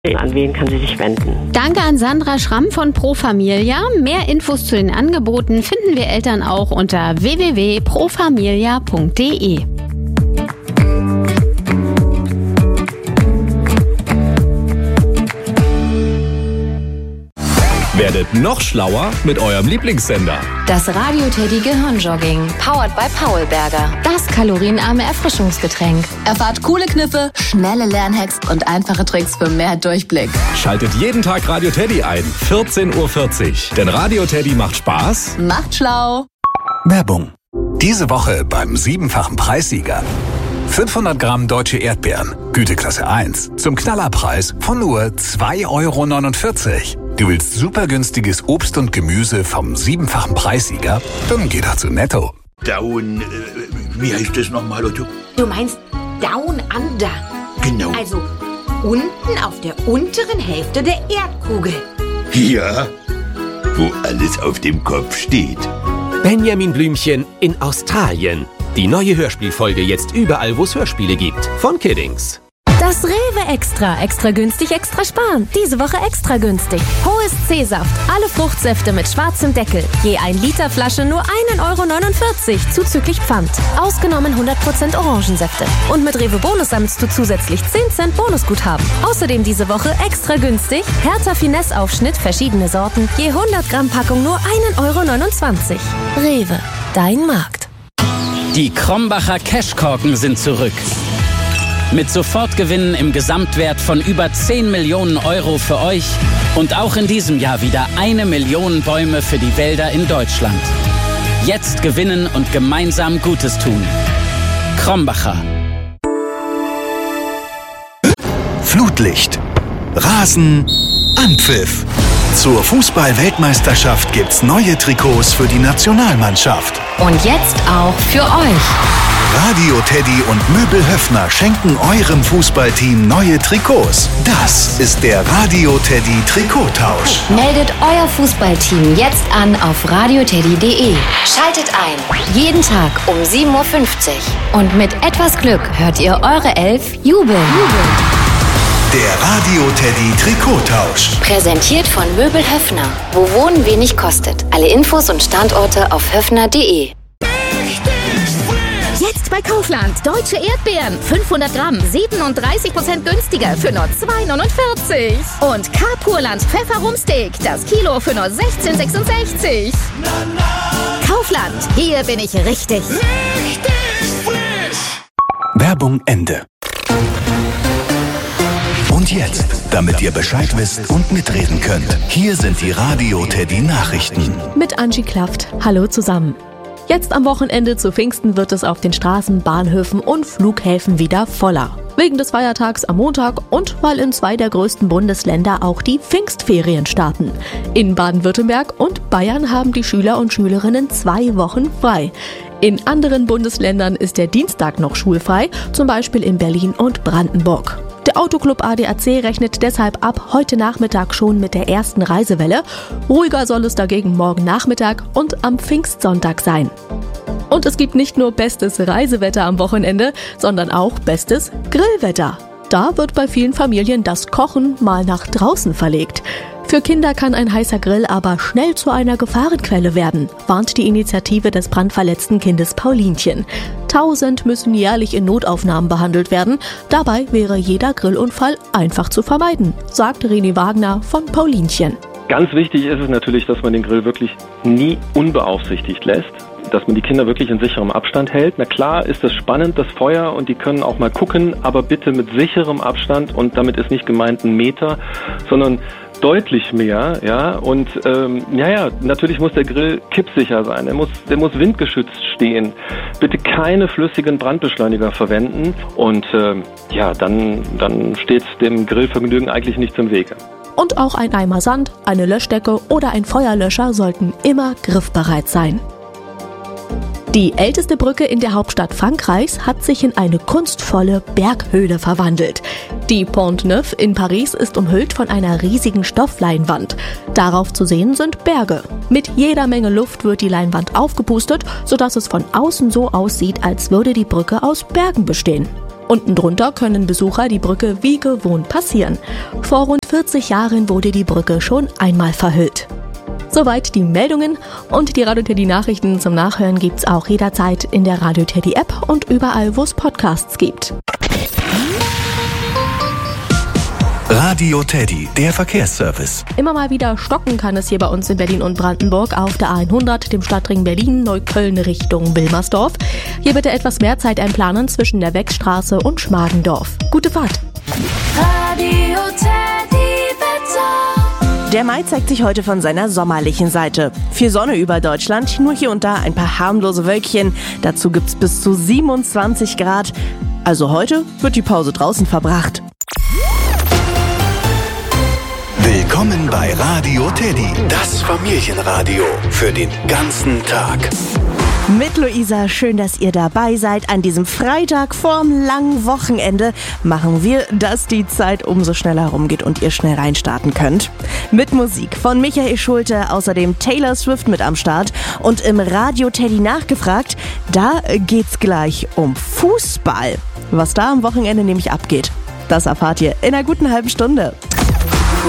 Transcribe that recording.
An wen kann sie sich wenden? Danke an Sandra Schramm von Pro Familia. Mehr Infos zu den Angeboten finden wir Eltern auch unter www.profamilia.de. Werdet noch schlauer mit eurem Lieblingssender. Das Radio Teddy Gehirnjogging, powered by Paulberger. Das kalorienarme Erfrischungsgetränk. Erfahrt coole Kniffe, schnelle Lernhacks und einfache Tricks für mehr Durchblick. Schaltet jeden Tag Radio Teddy ein, 14:40 Uhr. Denn Radio Teddy macht Spaß. Macht schlau. Werbung. Diese Woche beim 7-fachen Preissieger. 500 Gramm deutsche Erdbeeren, Güteklasse 1, zum Knallerpreis von nur 2,49 €. Du willst super günstiges Obst und Gemüse vom 7-fachen Preissieger? Dann geh doch zu Netto. Down, wie heißt das nochmal, Otto? Du meinst Down Under? Genau. Also unten auf der unteren Hälfte der Erdkugel. Ja, wo alles auf dem Kopf steht. Benjamin Blümchen in Australien. Die neue Hörspielfolge jetzt überall, wo es Hörspiele gibt. Von Kiddings. Das Rewe Extra. Extra günstig, extra sparen. Diese Woche extra günstig. Hohes C-Saft. Alle Fruchtsäfte mit schwarzem Deckel. Je 1 Liter Flasche nur 1,49 € zuzüglich Pfand. Ausgenommen 100% Orangensäfte. Und mit Rewe Bonus sammelst du zusätzlich 10 Cent Bonusguthaben. Außerdem diese Woche extra günstig. Hertha Finesse Aufschnitt, verschiedene Sorten. Je 100 Gramm Packung nur 1,29 €. Rewe. Dein Markt. Die Krombacher Cashkorken sind zurück. Mit Sofortgewinnen im Gesamtwert von über 10 Millionen € für euch und auch in diesem Jahr wieder 1 Million Bäume für die Wälder in Deutschland. Jetzt gewinnen und gemeinsam Gutes tun. Krombacher. Flutlicht, Rasen, Anpfiff. Zur Fußball-Weltmeisterschaft gibt's neue Trikots für die Nationalmannschaft. Und jetzt auch für euch. Radio Teddy und Möbel Höffner schenken eurem Fußballteam neue Trikots. Das ist der Radio Teddy Trikottausch. Meldet euer Fußballteam jetzt an auf radioteddy.de. Schaltet ein. Jeden Tag um 7:50 Uhr. Und mit etwas Glück hört ihr eure Elf jubeln. Der Radio Teddy Trikottausch. Präsentiert von Möbel Höffner. Wo Wohnen wenig kostet. Alle Infos und Standorte auf höffner.de. Jetzt bei Kaufland. Deutsche Erdbeeren. 500 Gramm. 37% günstiger für nur 2,49 €. Und Carpurland Pfefferrumsteak. Das Kilo für nur 16,66 €. Kaufland. Hier bin ich richtig. Werbung Ende. Und jetzt, damit ihr Bescheid wisst und mitreden könnt, hier sind die Radio Teddy Nachrichten. Mit Angie Klaft. Hallo zusammen. Jetzt am Wochenende zu Pfingsten wird es auf den Straßen, Bahnhöfen und Flughäfen wieder voller. Wegen des Feiertags am Montag und weil in 2 der größten Bundesländer auch die Pfingstferien starten. In Baden-Württemberg und Bayern haben die Schüler und Schülerinnen 2 Wochen frei. In anderen Bundesländern ist der Dienstag noch schulfrei, zum Beispiel in Berlin und Brandenburg. Der Autoclub ADAC rechnet deshalb ab heute Nachmittag schon mit der ersten Reisewelle. Ruhiger soll es dagegen morgen Nachmittag und am Pfingstsonntag sein. Und es gibt nicht nur bestes Reisewetter am Wochenende, sondern auch bestes Grillwetter. Da wird bei vielen Familien das Kochen mal nach draußen verlegt. Für Kinder kann ein heißer Grill aber schnell zu einer Gefahrenquelle werden, warnt die Initiative des brandverletzten Kindes Paulinchen. 1000 müssen jährlich in Notaufnahmen behandelt werden. Dabei wäre jeder Grillunfall einfach zu vermeiden, sagt René Wagner von Paulinchen. Ganz wichtig ist es natürlich, dass man den Grill wirklich nie unbeaufsichtigt lässt, dass man die Kinder wirklich in sicherem Abstand hält. Na klar ist das spannend, das Feuer, und die können auch mal gucken, aber bitte mit sicherem Abstand, und damit ist nicht gemeint 1 Meter, sondern deutlich mehr, ja, und natürlich muss der Grill kippsicher sein, der muss windgeschützt stehen. Bitte keine flüssigen Brandbeschleuniger verwenden und dann steht dem Grillvergnügen eigentlich nichts im Wege. Und auch ein Eimer Sand, eine Löschdecke oder ein Feuerlöscher sollten immer griffbereit sein. Die älteste Brücke in der Hauptstadt Frankreichs hat sich in eine kunstvolle Berghöhle verwandelt. Die Pont Neuf in Paris ist umhüllt von einer riesigen Stoffleinwand. Darauf zu sehen sind Berge. Mit jeder Menge Luft wird die Leinwand aufgepustet, sodass es von außen so aussieht, als würde die Brücke aus Bergen bestehen. Unten drunter können Besucher die Brücke wie gewohnt passieren. Vor rund 40 Jahren wurde die Brücke schon einmal verhüllt. Soweit die Meldungen und die Radio Teddy Nachrichten zum Nachhören gibt's auch jederzeit in der Radio Teddy App und überall, wo es Podcasts gibt. Radio Teddy, der Verkehrsservice. Immer mal wieder stocken kann es hier bei uns in Berlin und Brandenburg auf der A100, dem Stadtring Berlin-Neukölln Richtung Wilmersdorf. Hier bitte etwas mehr Zeit einplanen zwischen der Weckstraße und Schmargendorf. Gute Fahrt! Radio Teddy Wetter. Der Mai zeigt sich heute von seiner sommerlichen Seite. Viel Sonne über Deutschland, nur hier und da ein paar harmlose Wölkchen. Dazu gibt's bis zu 27 Grad. Also heute wird die Pause draußen verbracht. Willkommen bei Radio Teddy, das Familienradio für den ganzen Tag. Mit Luisa, schön, dass ihr dabei seid. An diesem Freitag vorm langen Wochenende machen wir, dass die Zeit umso schneller rumgeht und ihr schnell reinstarten könnt. Mit Musik von Michael Schulte, außerdem Taylor Swift mit am Start. Und im Radio Teddy nachgefragt, da geht's gleich um Fußball. Was da am Wochenende nämlich abgeht, das erfahrt ihr in einer guten halben Stunde.